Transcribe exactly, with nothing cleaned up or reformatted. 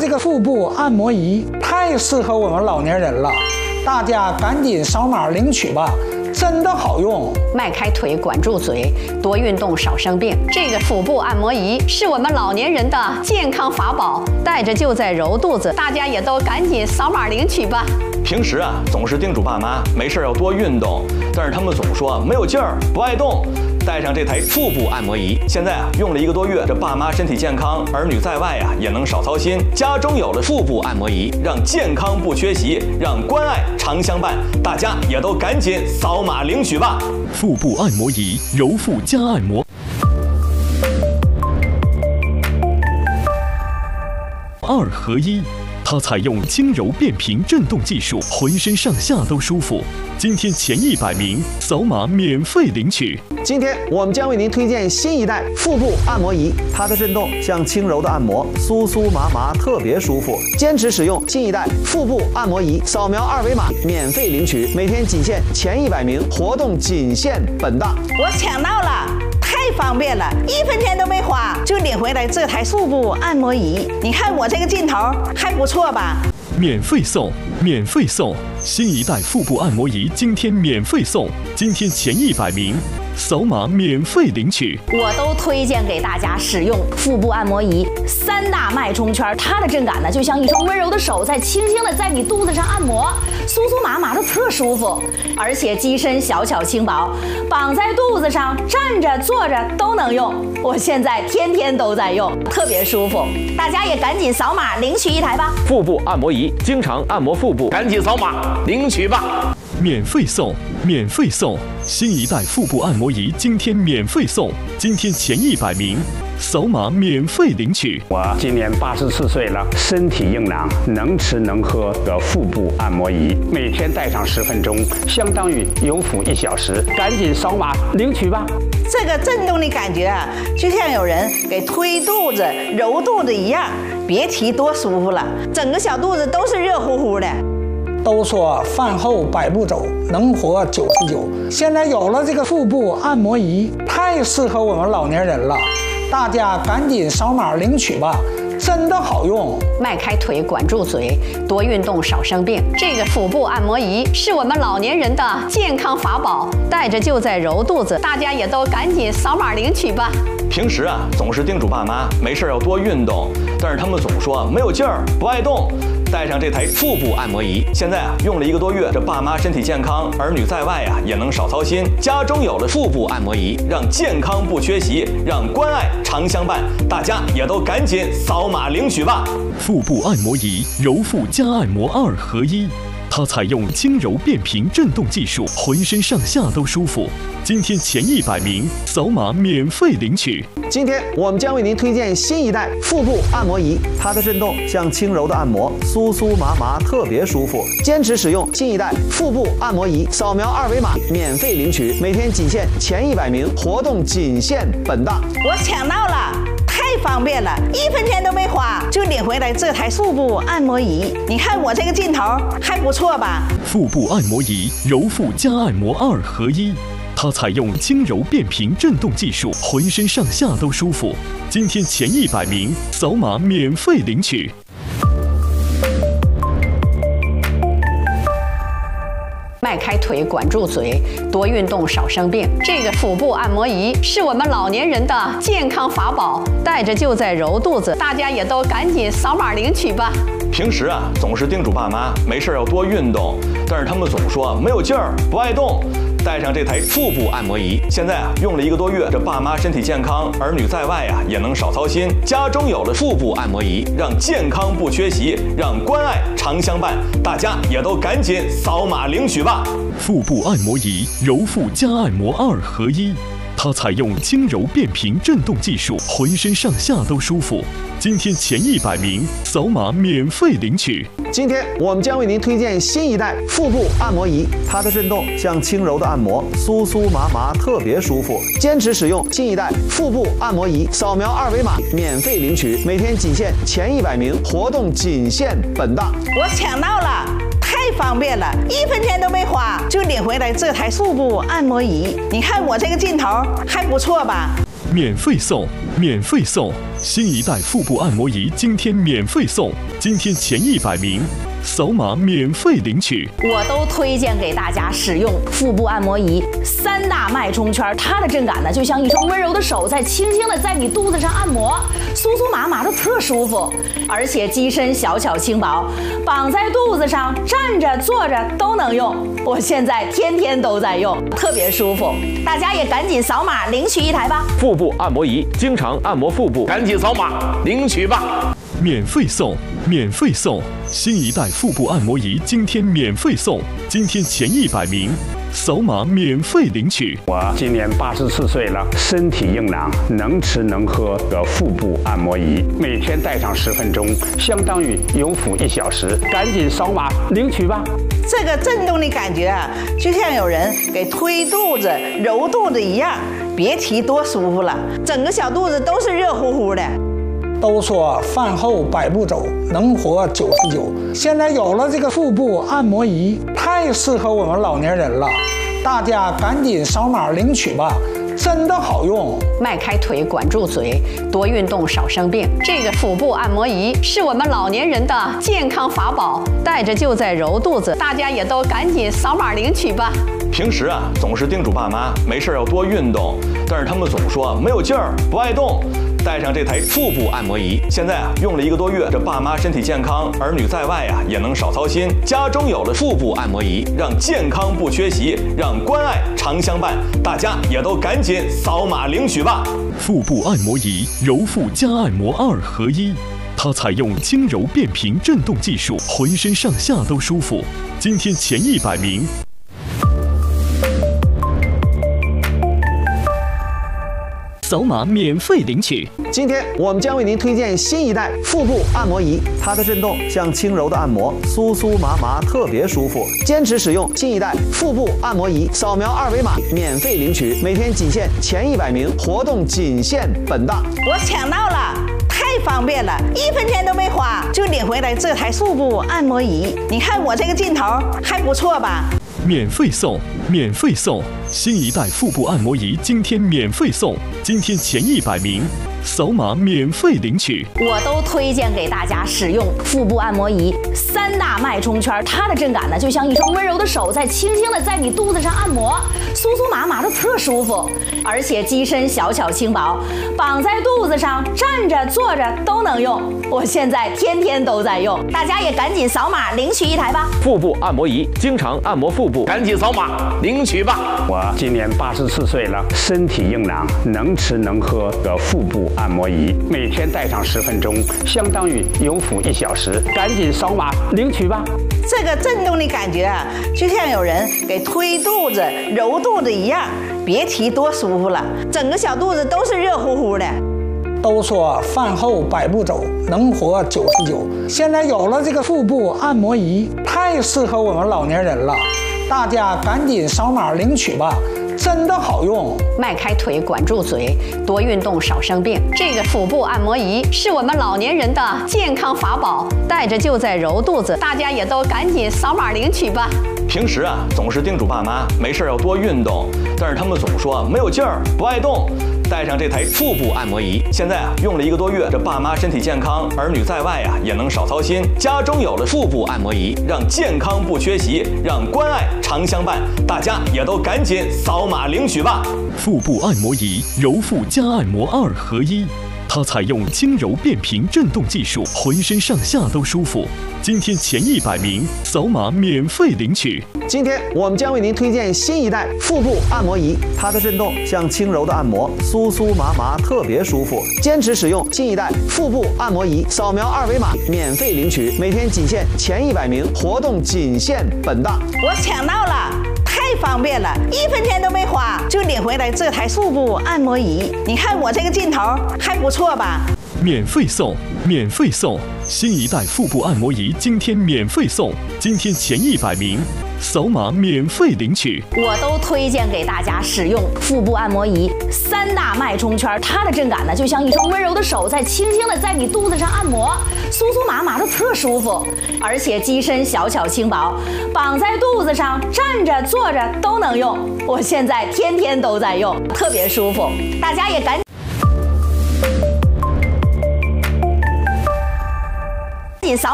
这个腹部按摩仪太适合我们老年人了，大家赶紧扫码领取吧，真的好用。 迈开腿，管住嘴，多运动，少生病。这个腹部按摩仪是我们老年人的健康法宝，带着就在揉肚子，大家也都赶紧扫码领取吧。 平时啊，总是叮嘱爸妈没事要多运动，但是他们总说没有劲儿，不爱动。带上这台腹部按摩仪，现在啊用了一个多月，这爸妈身体健康，儿女在外啊也能少操心。家中有了腹部按摩仪，让健康不缺席，让关爱常相伴。大家也都赶紧扫码领取吧！ 腹部按摩仪，揉腹加按摩。二合一，它采用轻柔变频震动技术，浑身上下都舒服。今天前一百名扫码免费领取。 今天我们将为您推荐新一代腹部按摩仪，它的震动像轻柔的按摩，酥酥麻麻，特别舒服。坚持使用新一代腹部按摩仪，扫描二维码免费领取，每天仅限前一百名，活动仅限本档。 我抢到了！太方便了，一分钱都没花就领回来这台腹部按摩仪。你看我这个劲头还不错吧？ 免费送，免费送！新一代腹部按摩仪今天免费送，今天前一百名扫码免费领取。 我都推荐给大家使用腹部按摩仪，三大脉冲圈，它的震感呢就像一双温柔的手在轻轻的在你肚子上按摩，酥酥麻麻的特舒服，而且机身小巧轻薄，绑在肚子上，站着坐着都能用。我现在天天都在用，特别舒服。大家也赶紧扫码领取一台吧！ 腹部按摩仪，经常按摩腹部，赶紧扫码领取吧！ 免费送，免费送！新一代腹部按摩仪今天免费送，今天前一百名扫码免费领取。 我今年八十四岁了，身体硬朗，能吃能喝的腹部按摩仪，每天戴上十分钟，相当于有腹一小时。赶紧扫码领取吧！ 这个震动的感觉啊，就像有人给推肚子、揉肚子一样，别提多舒服了，整个小肚子都是热乎乎的。 都说饭后百步走，能活九十九。现在有了这个腹部按摩仪，太适合我们老年人了，大家赶紧扫码领取吧，真的好用。 迈开腿，管住嘴，多运动，少生病。这个腹部按摩仪是我们老年人的健康法宝，带着就在揉肚子，大家也都赶紧扫码领取吧。 平时啊，总是叮嘱爸妈没事要多运动，但是他们总说没有劲儿，不爱动。带上这台腹部按摩仪，现在啊用了一个多月，这爸妈身体健康，儿女在外啊也能少操心。家中有了腹部按摩仪，让健康不缺席，让关爱常相伴。大家也都赶紧扫码领取吧！ 腹部按摩仪，揉腹加按摩二合一。它采用轻柔变频震动技术，浑身上下都舒服。今天前一百名扫码免费领取。 今天我们将为您推荐新一代腹部按摩仪，它的震动像轻柔的按摩，酥酥麻麻，特别舒服。坚持使用新一代腹部按摩仪，扫描二维码免费领取，每天仅限前一百名，活动仅限本档。 我抢到了！太方便了，一分钱都没花就领回来这台腹部按摩仪。你看我这个劲头还不错吧？ 腹部按摩仪，揉腹加按摩二合一。它采用轻柔变频震动技术，浑身上下都舒服。今天前一百名扫码免费领取。 迈开腿，管住嘴，多运动，少生病。这个腹部按摩仪是我们老年人的健康法宝，带着就在揉肚子，大家也都赶紧扫码领取吧。 平时啊，总是叮嘱爸妈没事要多运动，但是他们总说没有劲儿，不爱动。带上这台腹部按摩仪，现在啊用了一个多月，这爸妈身体健康，儿女在外啊也能少操心。家中有了腹部按摩仪，让健康不缺席，让关爱常相伴。大家也都赶紧扫码领取吧！ 腹部按摩仪，揉腹加按摩二合一。它采用轻柔变频震动技术，浑身上下都舒服。今天前一百名扫码免费领取。 今天我们将为您推荐新一代腹部按摩仪，它的震动像轻柔的按摩，酥酥麻麻，特别舒服。坚持使用新一代腹部按摩仪，扫描二维码免费领取，每天仅限前一百名，活动仅限本档。 我抢到了！太方便了，一分钱都没花就领回来这台腹部按摩仪。你看我这个劲头还不错吧？ 免费送，免费送！新一代腹部按摩仪今天免费送，今天前一百名扫码免费领取。 我都推荐给大家使用腹部按摩仪三大脉冲圈，它的震感呢，就像一双温柔的手在轻轻的在你肚子上按摩，酥酥麻麻的特舒服，而且机身小巧轻薄，绑在肚子上，站着坐着都能用。我现在天天都在用，特别舒服。大家也赶紧扫码领取一台吧。 腹部按摩仪，经常按摩腹部，赶紧扫码领取吧。 免费送，免费送！新一代腹部按摩仪今天免费送，今天前一百名扫码免费领取。 我今年八十四岁了，身体硬朗，能吃能喝的腹部按摩仪，每天戴上十分钟，相当于有腹一小时。赶紧扫码领取吧！ 这个震动的感觉啊，就像有人给推肚子、揉肚子一样，别提多舒服了，整个小肚子都是热乎乎的。 都说饭后百步走，能活九十九。现在有了这个腹部按摩仪，太适合我们老年人了，大家赶紧扫码领取吧，真的好用。 迈开腿，管住嘴，多运动，少生病。这个腹部按摩仪是我们老年人的健康法宝，带着就在揉肚子，大家也都赶紧扫码领取吧。 平时啊，总是叮嘱爸妈没事要多运动，但是他们总说没有劲儿，不爱动。带上这台腹部按摩仪，现在啊用了一个多月，这爸妈身体健康，儿女在外啊也能少操心。家中有了腹部按摩仪，让健康不缺席，让关爱常相伴。大家也都赶紧扫码领取吧！ 腹部按摩仪，揉腹加按摩二合一，它采用轻柔变频震动技术，浑身上下都舒服。今天前一百名。 扫码免费领取。 今天我们将为您推荐新一代腹部按摩仪，它的震动像轻柔的按摩，酥酥麻麻，特别舒服。坚持使用新一代腹部按摩仪，扫描二维码免费领取，每天仅限前一百名，活动仅限本档。 我抢到了，太方便了，一分钱都没花就领回来这台腹部按摩仪。你看我这个劲头还不错吧？ 免费送，免费送！新一代腹部按摩仪今天免费送，今天前一百名扫码免费领取。 我都推荐给大家使用腹部按摩仪三大脉冲圈，它的震感呢，就像一双温柔的手在轻轻的在你肚子上按摩，酥酥麻麻的特舒服，而且机身小巧轻薄，绑在肚子上，站着坐着都能用。我现在天天都在用，大家也赶紧扫码领取一台吧。 腹部按摩仪，经常按摩腹部，赶紧扫码领取吧！ 我今年八十四岁了，身体硬朗，能吃能喝的腹部按摩仪，每天戴上十分钟，相当于有腹一小时。赶紧扫码领取吧！ 这个震动的感觉啊，就像有人给推肚子、揉肚子一样，别提多舒服了，整个小肚子都是热乎乎的。 都说饭后百步走，能活九十九。现在有了这个腹部按摩仪，太适合我们老年人了，大家赶紧扫码领取吧，真的好用。 迈开腿，管住嘴，多运动，少生病。这个腹部按摩仪是我们老年人的健康法宝，带着就在揉肚子，大家也都赶紧扫码领取吧。 平时啊，总是叮嘱爸妈没事要多运动，但是他们总说没有劲儿，不爱动。带上这台腹部按摩仪，现在啊用了一个多月，这爸妈身体健康，儿女在外啊也能少操心。家中有了腹部按摩仪，让健康不缺席，让关爱常相伴。大家也都赶紧扫码领取吧！ 腹部按摩仪，揉腹加按摩二合一。它采用轻柔变频震动技术，浑身上下都舒服。今天前一百名扫码免费领取。 今天我们将为您推荐新一代腹部按摩仪，它的震动像轻柔的按摩，酥酥麻麻，特别舒服。坚持使用新一代腹部按摩仪，扫描二维码免费领取，每天仅限前一百名，活动仅限本档。 我抢到了，太方便了，一分钱都没花就领回来这台腹部按摩仪。你看我这个劲头还不错吧？ 免费送，免费送！新一代腹部按摩仪今天免费送，今天前一百名扫码免费领取。 我都推荐给大家使用腹部按摩仪三大脉冲圈，它的震感呢，就像一双温柔的手在轻轻的在你肚子上按摩，酥酥麻麻的特舒服，而且机身小巧轻薄，绑在肚子上，站着坐着都能用。我现在天天都在用，特别舒服，大家也赶紧。